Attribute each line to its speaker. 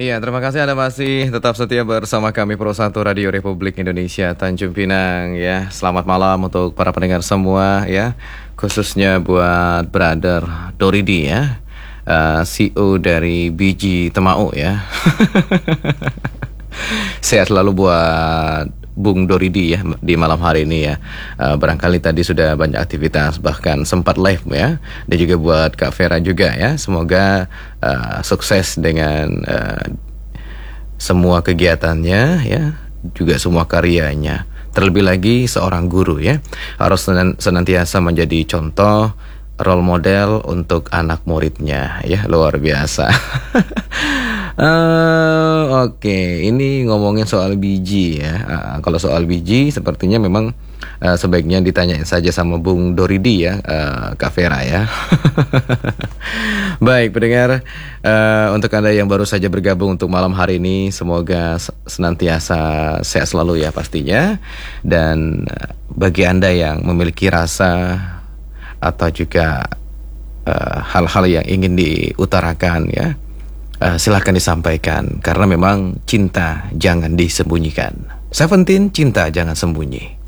Speaker 1: Iya, terima kasih Anda masih tetap setia bersama kami Pro 1 Radio Republik Indonesia Tanjung Pinang ya. Selamat malam untuk para pendengar semua ya. Khususnya buat Brother Doridi ya, CEO dari Biji Temau ya. Sehat selalu buat Bung Doridi ya di malam hari ini ya. Barangkali tadi sudah banyak aktivitas, bahkan sempat live ya. Dan juga buat Kak Vera juga ya. Semoga sukses dengan semua kegiatannya ya, juga semua karyanya. Terlebih lagi seorang guru ya, harus senantiasa menjadi contoh, role model untuk anak muridnya ya, luar biasa. Oke, ini ngomongin soal biji ya. Kalau soal biji sepertinya memang sebaiknya ditanyain saja sama Bung Doridi ya, Kak Vera ya. Baik pendengar, untuk Anda yang baru saja bergabung untuk malam hari ini, semoga senantiasa sehat selalu ya pastinya. Dan bagi Anda yang memiliki rasa atau juga hal-hal yang ingin diutarakan ya, silahkan disampaikan, karena memang cinta jangan disembunyikan. Seventeen, cinta jangan sembunyi.